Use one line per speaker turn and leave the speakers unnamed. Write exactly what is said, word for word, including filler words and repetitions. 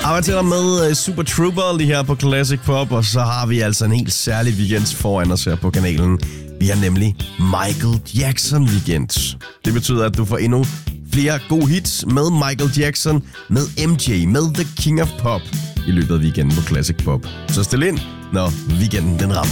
Arbejder med uh, Super Trooper lige her på Classic Pop, og så har vi altså en helt særlig weekend foran os her på kanalen. Vi har nemlig Michael Jackson weekend. Det betyder, at du får endnu flere gode hits med Michael Jackson, med M J, med The King of Pop i løbet af weekenden på Classic Pop. Så stil ind, når weekenden den rammer.